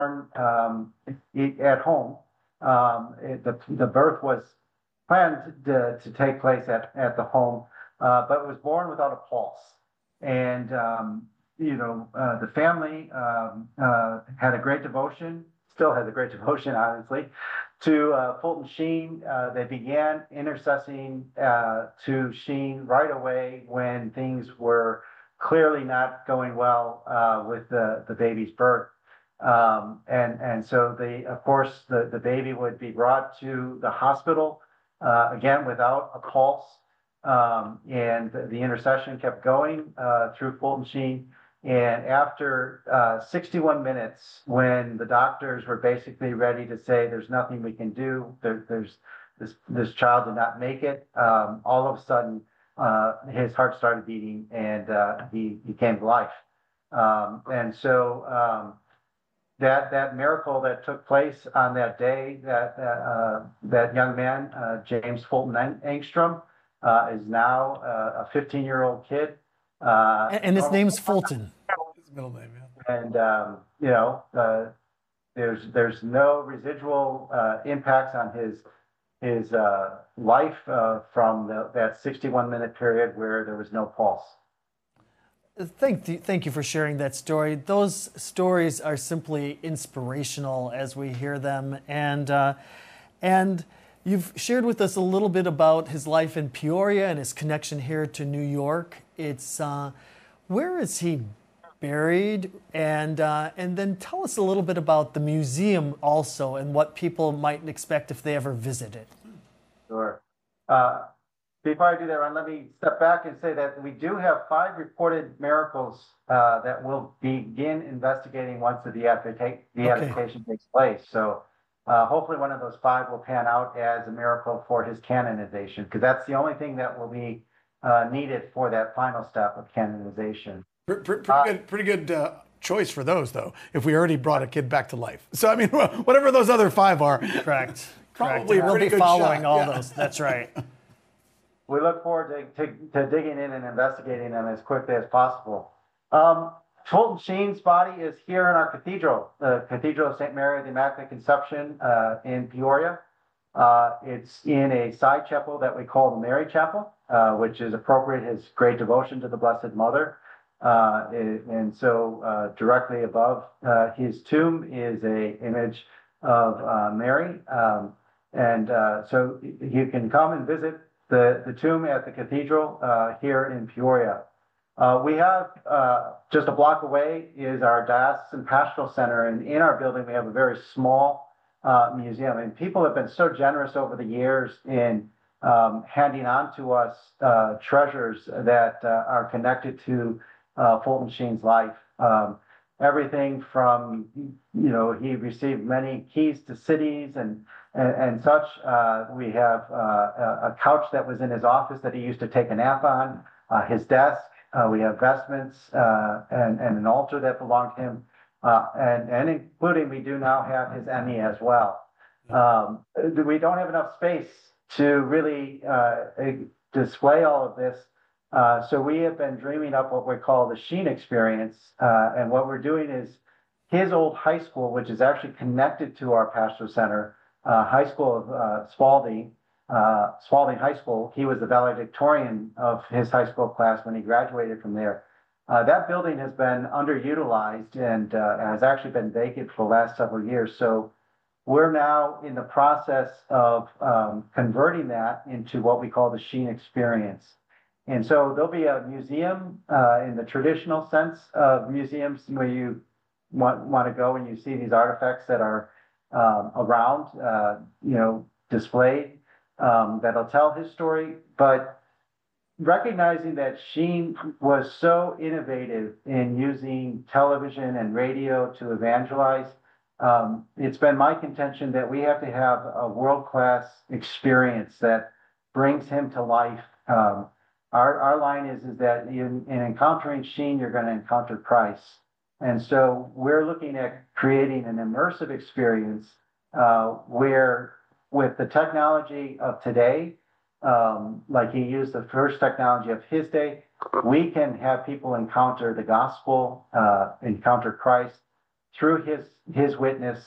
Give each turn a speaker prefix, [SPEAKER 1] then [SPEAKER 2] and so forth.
[SPEAKER 1] born at home. The birth was planned to take place at the home, but was born without a pulse. And, the family had a great devotion, still has a great devotion, obviously, to Fulton Sheen. They began intercessing to Sheen right away when things were clearly not going well with the baby's birth. And so of course, the baby would be brought to the hospital again without a pulse. And the intercession kept going through Fulton Sheen. And after 61 minutes, when the doctors were basically ready to say, "There's nothing we can do. There's this child did not make it," all of a sudden his heart started beating, and he came to life. And so that miracle that took place on that day, that young man, James Fulton Engstrom, is now a 15-year-old kid.
[SPEAKER 2] And his name's Fulton.
[SPEAKER 3] His middle name, yeah.
[SPEAKER 1] And there's no residual impacts on his life from that 61-minute period where there was no pulse.
[SPEAKER 2] Thank you for sharing that story. Those stories are simply inspirational as we hear them, and you've shared with us a little bit about his life in Peoria and his connection here to New York. It's where is he buried, and then tell us a little bit about the museum also and what people might expect if they ever visit it.
[SPEAKER 1] Sure. Before I do that, Ron, let me step back and say that we do have 5 reported miracles that we'll begin investigating once the beatification takes place. So hopefully one of those 5 will pan out as a miracle for his canonization, because that's the only thing that will be needed for that final step of canonization.
[SPEAKER 3] Pretty good choice for those, though, if we already brought a kid back to life. So, I mean, whatever those other 5 are.
[SPEAKER 2] Correct.
[SPEAKER 3] Probably
[SPEAKER 2] We'll be
[SPEAKER 3] good
[SPEAKER 2] following
[SPEAKER 3] shot.
[SPEAKER 2] all
[SPEAKER 3] Yeah.
[SPEAKER 2] those. That's right.
[SPEAKER 1] We look forward to digging in and investigating them as quickly as possible. Fulton Sheen's body is here in our cathedral, the Cathedral of St. Mary of the Immaculate Conception in Peoria. It's in a side chapel that we call the Mary Chapel, which is appropriate his great devotion to the Blessed Mother. And so directly above his tomb is a image of Mary. So you can come and visit the tomb at the cathedral here in Peoria. We have just a block away is our Diocesan Pastoral Center, and in our building we have a very small museum. And people have been so generous over the years in handing on to us treasures that are connected to Fulton Sheen's life. Everything from, he received many keys to cities and such. We have a couch that was in his office that he used to take a nap on, his desk. We have vestments and an altar that belonged to him, and including we do now have his Emmy as well. We don't have enough space to really display all of this. So we have been dreaming up what we call the Sheen Experience. And what we're doing is his old high school, which is actually connected to our Pastoral Center, high school of Spalding High School. He was the valedictorian of his high school class when he graduated from there. That building has been underutilized and has actually been vacant for the last several years. So we're now in the process of converting that into what we call the Sheen Experience. And so there'll be a museum in the traditional sense of museums where you want to go and you see these artifacts that are around, displayed, that'll tell his story. But recognizing that Sheen was so innovative in using television and radio to evangelize, it's been my contention that we have to have a world-class experience that brings him to life. Our line is that in encountering Sheen, you're going to encounter Christ. And so we're looking at creating an immersive experience where, with the technology of today, like he used the first technology of his day, we can have people encounter the gospel, encounter Christ through his witness